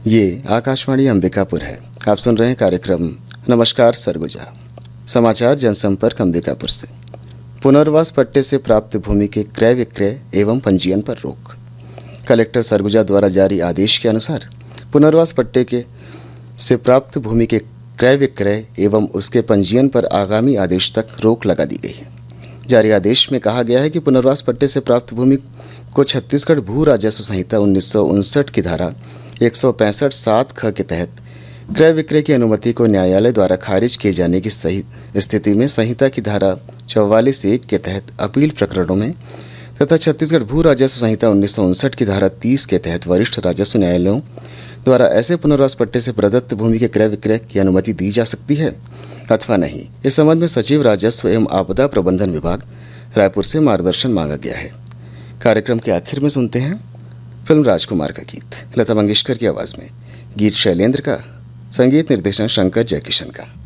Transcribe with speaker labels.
Speaker 1: ये आकाशवाणी अंबिकापुर है। आप सुन रहे हैं कार्यक्रम नमस्कार सरगुजा। समाचार जनसंपर्क अंबिकापुर से। पुनर्वास पट्टे से प्राप्त भूमि के क्रय विक्रय एवं पंजीयन पर रोक। कलेक्टर सरगुजा द्वारा जारी आदेश के अनुसार पुनर्वास पट्टे से प्राप्त भूमि के क्रय विक्रय एवं उसके पंजीयन पर आगामी आदेश तक रोक लगा दी गई है। जारी आदेश में कहा गया है कि पुनर्वास पट्टे से प्राप्त भूमि को छत्तीसगढ़ भू राजस्व संहिता 1959 की धारा 165(7) ख के तहत क्रय विक्रय की अनुमति को न्यायालय द्वारा खारिज किए जाने की सही स्थिति में संहिता की धारा 44(1) के तहत अपील प्रकरणों में तथा छत्तीसगढ़ भू राजस्व संहिता 1959 की धारा 30 के तहत वरिष्ठ राजस्व न्यायालयों द्वारा ऐसे पुनर्वास पट्टे से प्रदत्त भूमि के क्रय विक्रय की अनुमति दी जा सकती है अथवा नहीं। इस संबंध में सचिव राजस्व एवं आपदा प्रबंधन विभाग रायपुर से मार्गदर्शन मांगा गया है। कार्यक्रम के आखिर में सुनते हैं फिल्म राजकुमार का गीत, लता मंगेशकर की आवाज़ में। गीत शैलेंद्र का, संगीत निर्देशन शंकर जयकिशन का।